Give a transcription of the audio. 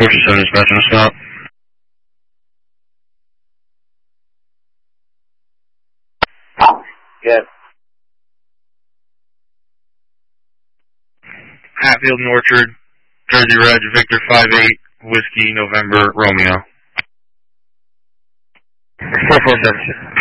427 dispatch on a stop. Yes. Hatfield and Orchard, Jersey Reg, Victor 58, Whiskey, November, Romeo. 447.